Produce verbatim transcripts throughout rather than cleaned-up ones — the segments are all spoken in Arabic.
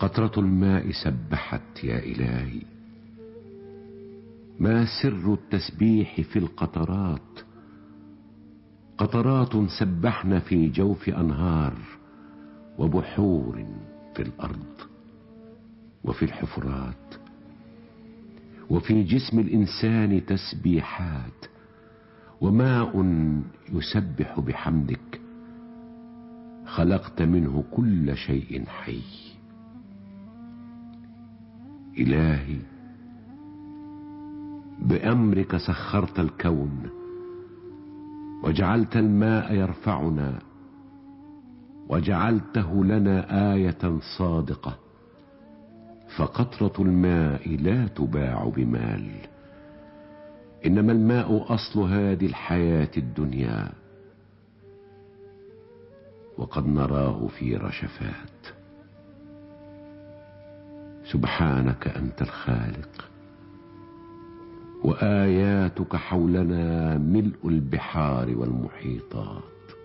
قطرة الماء سبحت يا إلهي. ما سر التسبيح في القطرات؟ قطرات سبحن في جوف أنهار وبحور في الأرض وفي الحفرات، وفي جسم الإنسان تسبيحات، وماء يسبح بحمدك. خلقت منه كل شيء حي. إلهي، بأمرك سخرت الكون، وجعلت الماء يرفعنا، وجعلته لنا آية صادقة. فقطرة الماء لا تباع بمال، إنما الماء أصل هذه الحياة الدنيا، وقد نراه في رشفات. سبحانك أنت الخالق، وآياتك حولنا ملء البحار والمحيطات.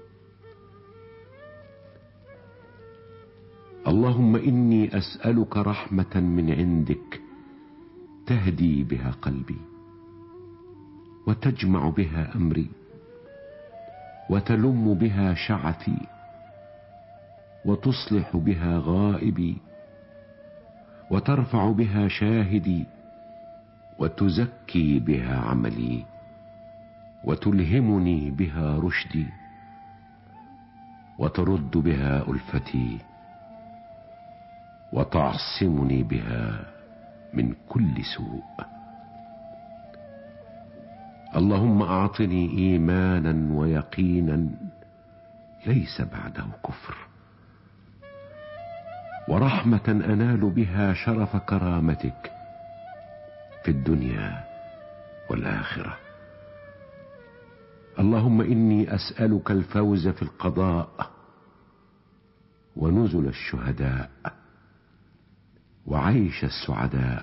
اللهم إني أسألك رحمة من عندك تهدي بها قلبي، وتجمع بها أمري، وتلم بها شعثي، وتصلح بها غائبي، وترفع بها شاهدي، وتزكي بها عملي، وتلهمني بها رشدي، وترد بها ألفتي، وتعصمني بها من كل سوء. اللهم أعطني إيمانا ويقينا ليس بعده كفر، ورحمة أنال بها شرف كرامتك في الدنيا والآخرة. اللهم إني أسألك الفوز في القضاء، ونزل الشهداء، وعيش السعداء،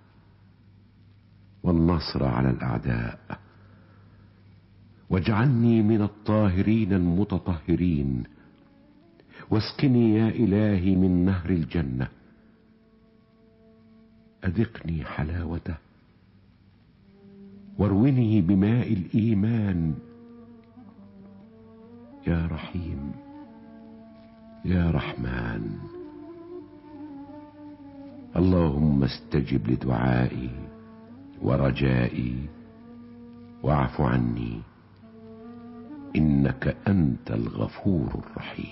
والنصر على الأعداء. واجعلني من الطاهرين المتطهرين، واسقني يا إلهي من نهر الجنة. أذقني حلاوته، واروِني بماء الإيمان. يا رحيم يا رحمن، اللهم استجب لدعائي ورجائي، واعف عني، إنك أنت الغفور الرحيم.